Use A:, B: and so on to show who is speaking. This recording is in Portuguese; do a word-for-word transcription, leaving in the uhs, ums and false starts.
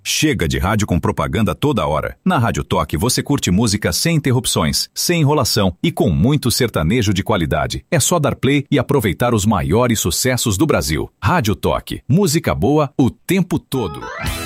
A: Chega de rádio com propaganda toda hora. Na Rádio Toque você curte música sem interrupções, sem enrolação e com muito sertanejo de qualidade. É só dar play e aproveitar os maiores sucessos do Brasil. Rádio Toque, música boa o tempo todo.